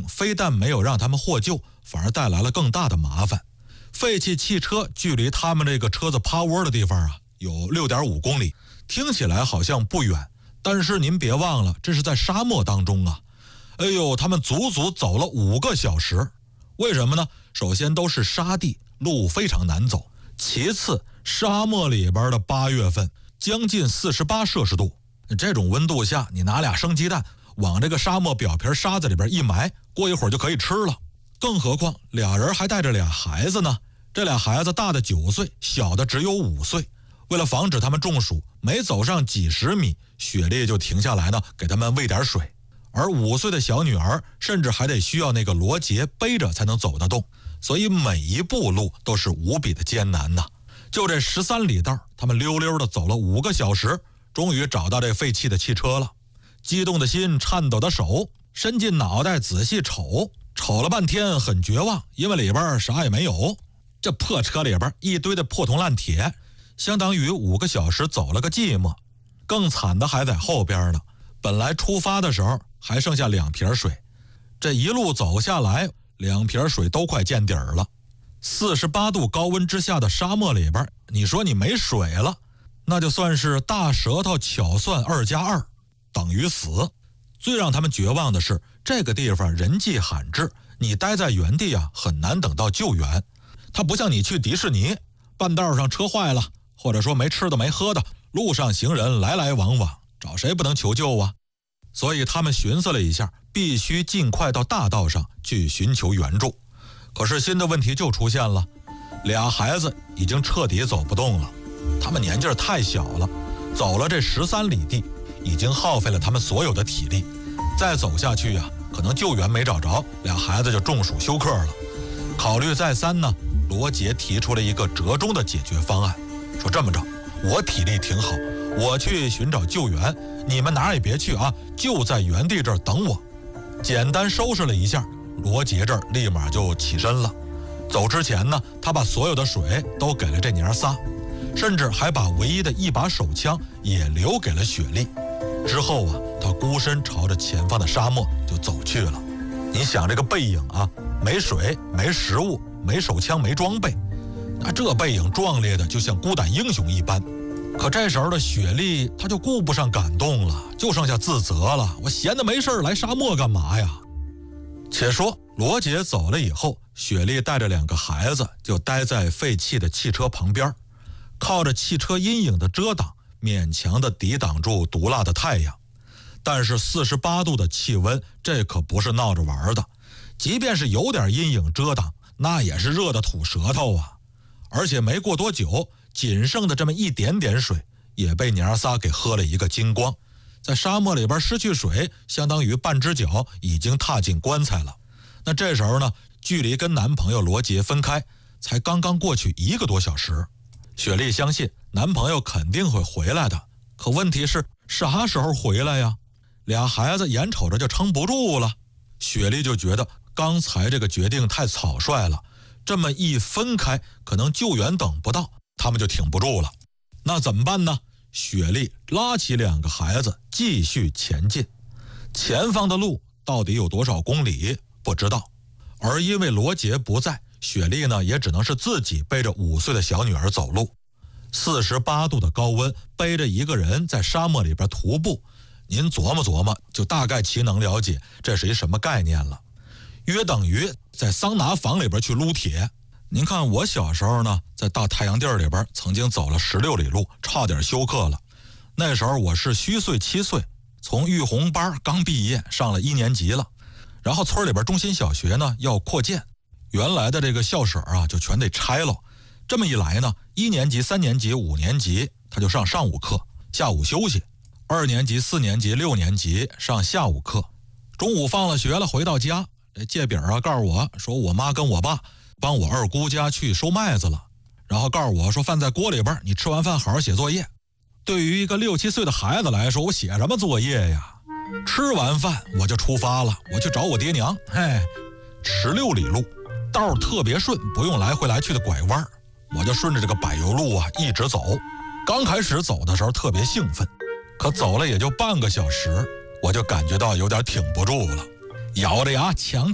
非但没有让他们获救，反而带来了更大的麻烦。废弃汽车距离他们这个车子趴窝的地方啊，有6.5公里，听起来好像不远，但是您别忘了，这是在沙漠当中啊。哎呦，他们足足走了5个小时。为什么呢？首先都是沙地，路非常难走。其次，沙漠里边的8月份，将近48摄氏度，这种温度下，你拿俩生鸡蛋往这个沙漠表皮沙子里边一埋，过一会儿就可以吃了。更何况俩人还带着俩孩子呢，这俩孩子大的9岁，小的只有5岁。为了防止他们中暑，每走上几十米，雪莉就停下来呢，给他们喂点水。而5岁的小女儿甚至还得需要那个罗杰背着才能走得动，所以每一步路都是无比的艰难呐。就这13里道，他们溜溜的走了5个小时，终于找到这废弃的汽车了。激动的心，颤抖的手，伸进脑袋仔细瞅了半天，很绝望，因为里边啥也没有。这破车里边一堆的破铜烂铁，相当于5个小时走了个寂寞。更惨的还在后边呢，本来出发的时候还剩下2瓶水，这一路走下来，2瓶水都快见底儿了。48度高温之下的沙漠里边，你说你没水了，那就算是大舌头巧算2+2等于死。最让他们绝望的是，这个地方人迹罕至，你待在原地啊，很难等到救援。它不像你去迪士尼，半道上车坏了，或者说没吃的没喝的，路上行人来来往往，找谁不能求救啊？所以他们寻思了一下，必须尽快到大道上去寻求援助。可是新的问题就出现了，俩孩子已经彻底走不动了，他们年纪太小了，走了这13里地，已经耗费了他们所有的体力，再走下去啊，可能救援没找着，俩孩子就中暑休克了。考虑再三呢，罗杰提出了一个折中的解决方案，说这么着，我体力挺好，我去寻找救援，你们哪儿也别去啊，就在原地这儿等我。简单收拾了一下，罗杰这儿立马就起身了。走之前呢，他把所有的水都给了这娘仨，甚至还把唯一的一把手枪也留给了雪莉。之后啊，他孤身朝着前方的沙漠就走去了。你想这个背影啊，没水没食物没手枪没装备，那这背影壮烈的就像孤胆英雄一般。可这时候的雪莉她就顾不上感动了，就剩下自责了，我闲的没事来沙漠干嘛呀？且说罗杰走了以后，雪莉带着2个孩子就待在废弃的汽车旁边，靠着汽车阴影的遮挡，勉强的抵挡住毒辣的太阳。但是48度的气温，这可不是闹着玩的，即便是有点阴影遮挡，那也是热得吐舌头啊。而且没过多久，仅剩的这么一点点水也被娘仨给喝了一个精光。在沙漠里边失去水，相当于半只脚已经踏进棺材了。那这时候呢，距离跟男朋友罗杰分开才刚刚过去1个多小时。雪莉相信男朋友肯定会回来的，可问题是啥时候回来呀？俩孩子眼瞅着就撑不住了，雪莉就觉得刚才这个决定太草率了，这么一分开，可能救援等不到，他们就挺不住了。那怎么办呢？雪莉拉起2个孩子继续前进。前方的路到底有多少公里不知道，而因为罗杰不在，雪莉呢也只能是自己背着5岁的小女儿走路。48度的高温，背着一个人在沙漠里边徒步，您琢磨琢磨，就大概其能了解这是一什么概念了。约等于在桑拿房里边去撸铁。您看我小时候呢，在大太阳地里边曾经走了16里路，差点休克了。那时候我是虚岁7岁，从育红班刚毕业，上了1年级了。然后村里边中心小学呢要扩建，原来的这个校舍啊就全得拆了。这么一来呢，1年级、3年级、5年级他就上上午课，下午休息；2年级、4年级、6年级上下午课。中午放了学了，回到家，这借饼啊告诉我说，我妈跟我爸帮我二姑家去收麦子了，然后告诉我说饭在锅里边，你吃完饭好好写作业。对于一个6、7岁的孩子来说，我写什么作业呀？吃完饭我就出发了，我去找我爹娘。16里路，道特别顺，不用来回来去的拐弯，我就顺着这个柏油路啊一直走。刚开始走的时候特别兴奋，可走了也就半个小时，我就感觉到有点挺不住了，咬着牙强